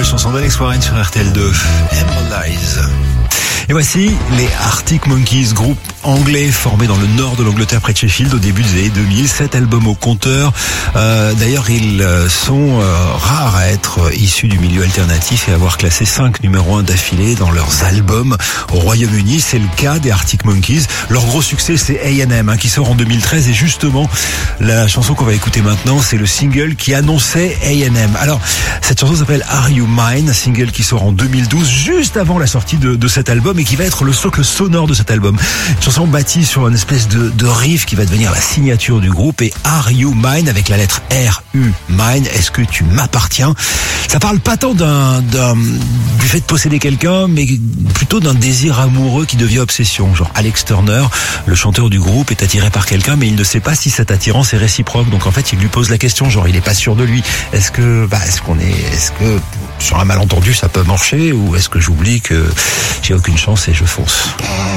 nouvelle chanson d'Alex Warren sur RTL2, Emeralds. Et voici les Arctic Monkeys, groupe anglais formé dans le nord de l'Angleterre près de Sheffield au début des années 2000. 7 albums au compteur. D'ailleurs, ils sont rares à être issus du milieu alternatif et à avoir classé 5 numéros 1 d'affilée dans leurs albums au Royaume-Uni. C'est le cas des Arctic Monkeys. Leur gros succès, c'est A&M, qui sort en 2013. Et justement, la chanson qu'on va écouter maintenant, c'est le single qui annonçait A&M. Alors, cette chanson s'appelle Are You Mine, un single qui sort en 2012, juste avant la sortie de cet album, et qui va être le socle sonore de cet album. Une chanson bâtie sur une espèce de riff qui va devenir la signature du groupe. Et Are You Mine, avec la lettre R-U, Mine, est-ce que tu m'appartiens? Ça parle pas tant du fait de posséder quelqu'un, mais plutôt d'un désir amoureux qui devient obsession. Genre Alex Turner, le chanteur du groupe, est attiré par quelqu'un, mais il ne sait pas si cette attirance est réciproque. Donc en fait, il lui pose la question, genre il est pas sûr de lui. Est-ce que sur un malentendu ça peut marcher, ou est-ce que j'oublie que j'ai aucune chance et je fonce?